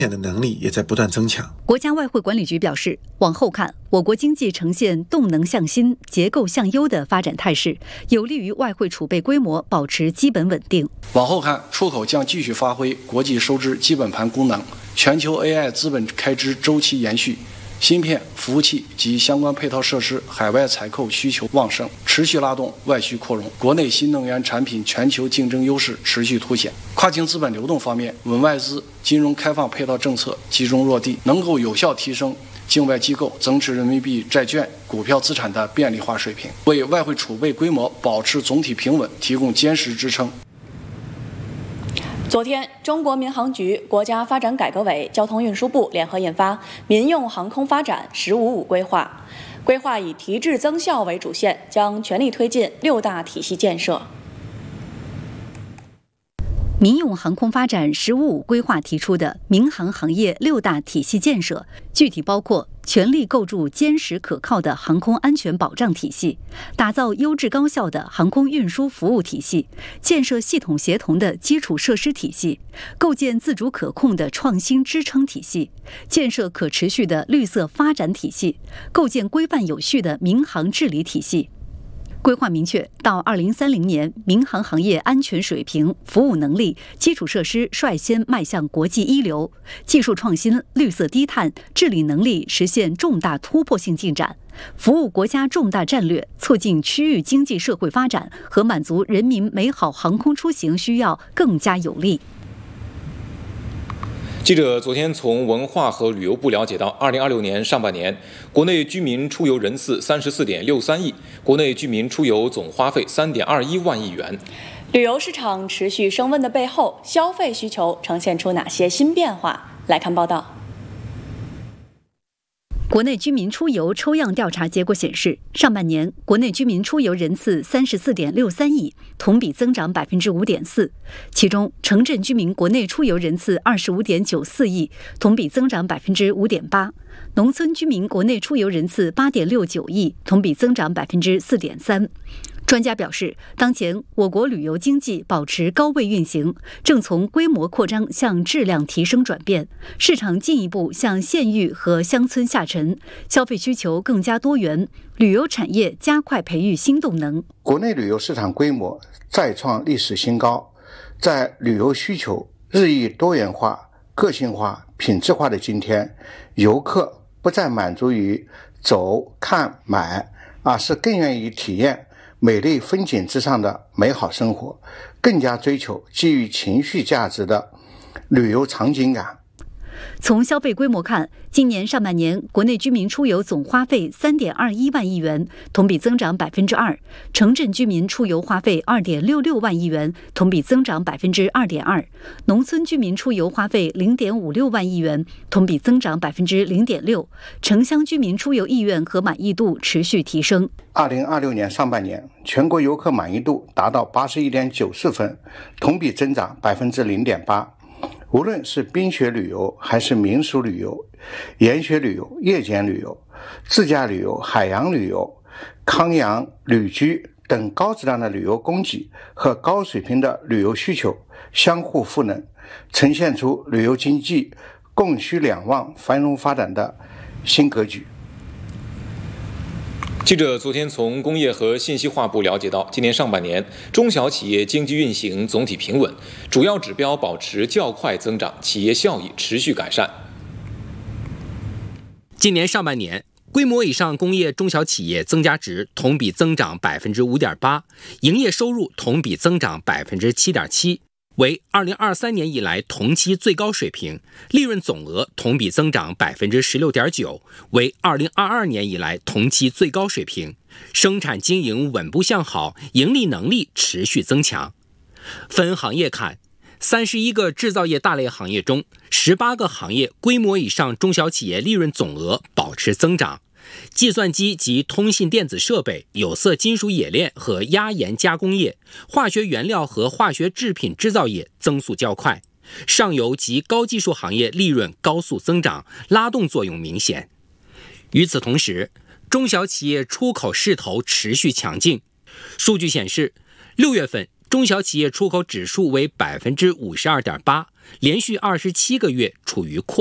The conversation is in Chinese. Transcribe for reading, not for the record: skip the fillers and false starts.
的能力也在不断增强。 国家外汇管理局表示，往后看，我国经济呈现动能向新、结构向优的发展态势，有利于外汇储备规模保持基本稳定。 往后看，出口将继续发挥国际收支基本盘功能，全球 AI 资本开支周期延续。芯片、服务器及相关配套设施海外采购需求旺盛，持续拉动外需扩容，国内新能源产品全球竞争优势持续凸显。跨境资本流动方面，稳外资、金融开放配套政策集中落地，能够有效提升境外机构增持人民币债券、股票资产的便利化水平，为外汇储备规模保持总体平稳提供坚实支撑。 昨天，中国民航局、国家发展改革委、交通运输部联合印发《民用航空发展“十五五”规划》，规划以提质增效为主线，将全力推进6大体系建设。 民用航空发展“十五五”规划提出的民航行业6大体系建设，具体包括全力构筑坚实可靠的航空安全保障体系，打造优质高效的航空运输服务体系，建设系统协同的基础设施体系，构建自主可控的创新支撑体系，建设可持续的绿色发展体系，构建规范有序的民航治理体系。规划明确，到2030年，民航行业安全水平、服务能力、基础设施率先迈向国际一流，技术创新、绿色低碳、治理能力实现重大突破性进展，服务国家重大战略，促进区域经济社会发展和满足人民美好航空出行需要更加有力。 记者昨天从文化和旅游部了解到，2026年上半年，国内居民出游人次34.63亿，国内居民出游总花费3.21万亿元。 旅游市场持续升温的背后，消费需求呈现出哪些新变化？来看报道。 国内居民出游抽样调查结果显示，上半年国内居民出游人次34.63亿，同比增长5.4%。其中，城镇居民国内出游人次25.94亿，同比增长5.8%；农村居民国内出游人次8.69亿，同比增长4.3%。专家表示，当前我国旅游经济保持高位运行，正从规模扩张向质量提升转变，市场进一步向县域和乡村下沉，消费需求更加多元，旅游产业加快培育新动能。 国内旅游市场规模再创历史新高，在旅游需求日益多元化、个性化、品质化的今天，游客不再满足于走、看、买，而是更愿意体验美丽风景之上的美好生活，更加追求基于情绪价值的旅游场景感。 从消费规模看，今年上半年国内居民出游总花费3.21万亿元，同比增长2%；城镇居民出游花费2.66万亿元，同比增长2.2%；农村居民出游花费0.56万亿元，同比增长0.6%。城乡居民出游意愿和满意度持续提升。 2026年上半年，全国游客满意度达到81.94分，同比增长0.8%。无论是冰雪旅游还是民俗旅游、研学旅游、夜间旅游、自驾旅游、海洋旅游、康养旅居等高质量的旅游供给和高水平的旅游需求相互赋能，呈现出旅游经济供需两旺、繁荣发展的新格局。 记者昨天从工业和信息化部了解到，今年上半年中小企业经济运行总体平稳，主要指标保持较快增长，企业效益持续改善。 今年上半年，规模以上工业中小企业增加值同比增长5.8%，营业收入同比增长7.7%，为2023年以来同期最高水平，利润总额同比增长16.9%，为2022年以来同期最高水平，生产经营稳步向好，盈利能力持续增强。分行业看，31个制造业大类行业中，18个行业规模以上中小企业利润总额保持增长。计算机及通信电子设备、有色金属冶炼和压延加工业、化学原料和化学制品制造业增速较快，上游及高技术行业利润高速增长，拉动作用明显。与此同时，中小企业出口势头持续强劲。数据显示，6月份中小企业出口指数为52.8%，连续27个月处于扩